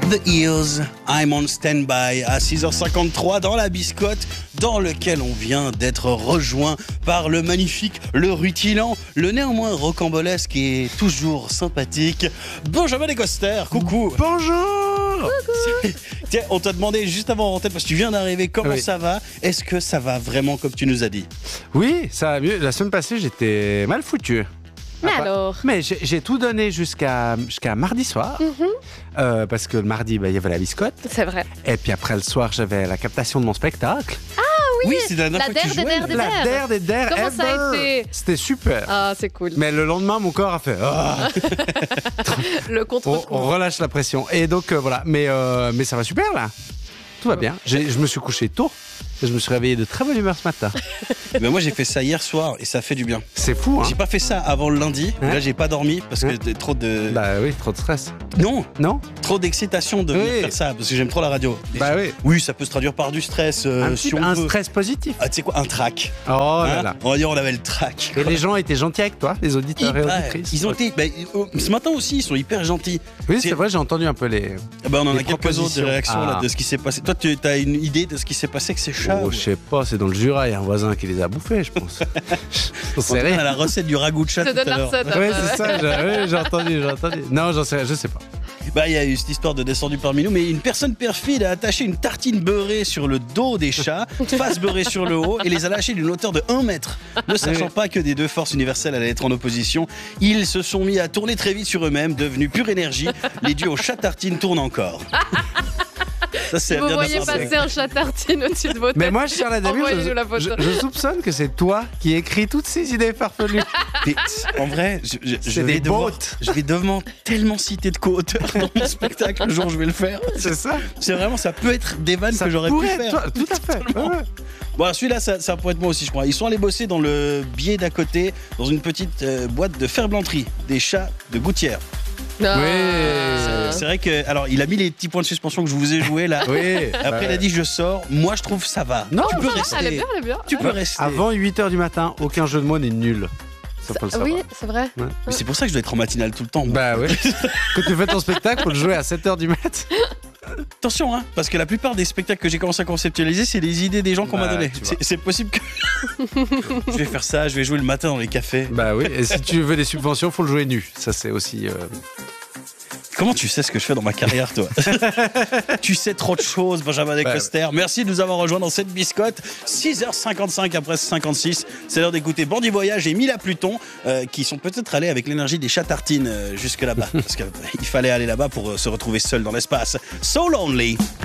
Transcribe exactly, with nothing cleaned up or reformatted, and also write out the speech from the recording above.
The Ears, I'm on standby à six heures cinquante-trois dans la biscotte, dans lequel on vient d'être rejoint par le magnifique, le rutilant, le néanmoins rocambolesque et toujours sympathique Benjamin Descoster. Coucou. Bonjour. Coucou. Tiens, on t'a demandé juste avant en tête parce que tu viens d'arriver, comment oui. ça va? Est-ce que ça va vraiment comme tu nous as dit? Oui, ça va mieux. La semaine passée, j'étais mal foutu. Mais ah, alors Mais j'ai, j'ai tout donné jusqu'à, jusqu'à mardi soir, mm-hmm. euh, parce que le mardi, bah, il y avait la biscotte. C'est vrai. Et puis après le soir, j'avais la captation de mon spectacle. Ah oui, oui c'est la dernière fois que tu jouais. Der, der, der, la der des der Comment ever. ça a été? C'était super. Ah, c'est cool. Mais le lendemain, mon corps a fait... Oh. Le contre on, on relâche la pression. Et donc, euh, voilà. Mais, euh, mais ça va super, là. Tout va bien. J'ai, je me suis couché tôt. Je me suis réveillé de très bonne humeur ce matin. Mais moi j'ai fait ça hier soir et ça fait du bien. C'est fou, hein. J'ai pas fait ça avant le lundi. Hein? Là j'ai pas dormi parce que hein? trop de. Bah oui, trop de stress. Non, non. Trop d'excitation de oui. faire ça parce que j'aime trop la radio. Et bah je... oui. Oui, ça peut se traduire par du stress. Euh, un, si type, on un veut. stress positif. Ah, tu sais quoi, un trac. Oh hein? là là. On va dire on avait le trac. Et les gens étaient gentils avec toi, les auditeurs hyper. et auditrices. Ils ont été. Bah, ce matin aussi, ils sont hyper gentils. Oui, c'est, c'est vrai, j'ai entendu un peu les. Bah, on en a quelques autres de réactions ah. là, de ce qui s'est passé. Toi, tu as une idée de ce qui s'est passé avec ces chats? Oh, ou... je sais pas, c'est dans le Jura, il y a un voisin qui les a bouffés, je pense. On sait rien. On a la recette du ragoût de chat. Je te donne la recette. Oui, c'est ça, j'ai, oui, j'ai entendu, j'ai entendu. Non, j'en sais, je sais pas. Bah, il y a eu cette histoire de descendu parmi nous, mais une personne perfide a attaché une tartine beurrée sur le dos des chats, face beurrée sur le haut, et les a lâchés d'une hauteur de un mètre. Ne sachant oui. pas que des deux forces universelles allaient être en opposition, ils se sont mis à tourner très vite sur eux-mêmes, devenus pure énergie. Les duos chat-tartine tournent encore. Ça, c'est si vous voyez passer un chat tartine au-dessus de votre tête. Mais moi, je Charles Adamir, je, je, je soupçonne que c'est toi qui écris toutes ces idées farfelues. Et, en vrai, je, je, je, vais devoir, je vais devoir tellement citer de co-auteurs dans mon spectacle le jour où je vais le faire. C'est ça. C'est vraiment, ça peut être des vannes ça que j'aurais pu faire. Toi, tout à fait. Ouais. Bon, celui-là, ça, ça pourrait être moi aussi, je crois. Ils sont allés bosser dans le biais d'à côté, dans une petite euh, boîte de ferblanterie, des chats de gouttière. Ah. Oui. C'est, c'est vrai que, alors, il a mis les petits points de suspension que je vous ai joués là. Oui. Après, bah, il a dit je sors. Moi, je trouve ça va. Non, tu peux ça rester. Va, elle est bien, elle est bien. Tu peux rester. Avant huit heures du matin, aucun jeu de mots n'est nul. Ça, faut le savoir. Oui, c'est vrai. Ouais. Mais c'est pour ça que je dois être en matinale tout le temps. Moi. Bah oui. Quand tu fais ton spectacle, faut le jouer à sept heures du mat'. Attention, hein, parce que la plupart des spectacles que j'ai commencé à conceptualiser, c'est des idées des gens qu'on bah, m'a données. C'est, c'est possible que je vais faire ça, je vais jouer le matin dans les cafés. Bah oui, et si tu veux des subventions, faut le jouer nu. Ça, c'est aussi... Euh... Comment tu sais ce que je fais dans ma carrière, toi? Tu sais trop de choses, Benjamin Descoster. Bah, Merci de nous avoir rejoints dans cette biscotte. six heures cinquante-cinq après cinquante-six. C'est l'heure d'écouter Bandit Voyage et Mila Pluton, euh, qui sont peut-être allés avec l'énergie des chats tartines euh, jusque là-bas. Parce qu'il fallait aller là-bas pour euh, se retrouver seul dans l'espace. So lonely.